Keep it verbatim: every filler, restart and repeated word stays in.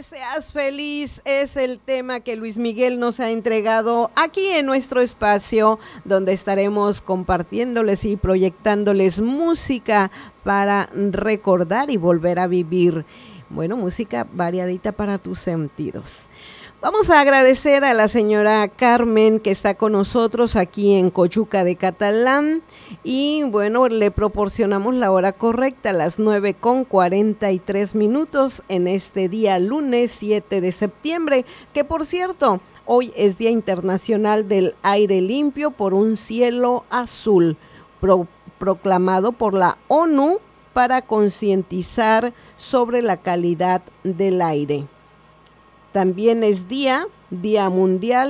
Seas feliz es el tema que Luis Miguel nos ha entregado aquí en nuestro espacio, donde estaremos compartiéndoles y proyectándoles música para recordar y volver a vivir. Bueno, música variadita para tus sentidos. Vamos a agradecer a la señora Carmen que está con nosotros aquí en Coyuca de Catalán y bueno, le proporcionamos la hora correcta a las nueve con cuarenta y tres minutos en este día lunes siete de septiembre, que por cierto, hoy es Día Internacional del Aire Limpio por un Cielo Azul, pro, proclamado por la ONU para concientizar sobre la calidad del aire. También es día, Día Mundial